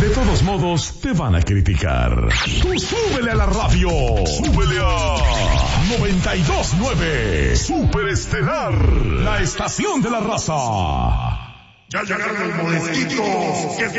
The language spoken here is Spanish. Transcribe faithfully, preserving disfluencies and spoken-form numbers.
De todos modos, te van a criticar. Tú súbele a la radio. Súbele a noventa y dos punto nueve. Super Estelar, la estación de la raza. Ya llegaron los molestitos.